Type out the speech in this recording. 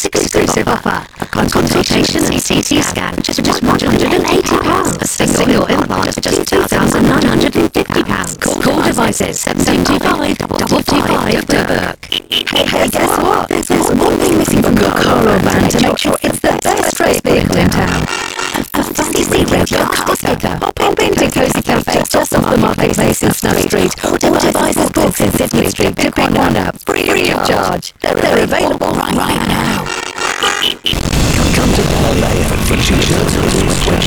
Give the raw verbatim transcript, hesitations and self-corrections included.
exclusive offer. A consultation and C T scan for just one hundred eighty pounds. A single implant for just two thousand nine hundred fifty pounds. Call devices seven two five, double five, Burke. Hey, hey, guess what? There's, there's one thing missing from your car or van to make sure it's the best race vehicle in town. A fancy radio car sticker. Pop into Cozy Cafe just off the Marketplace in Snow Street, or Devices Books in Sydney Street to pick one up free of charge. They're, they're available right, right now. Come to Ballet for t-shirts,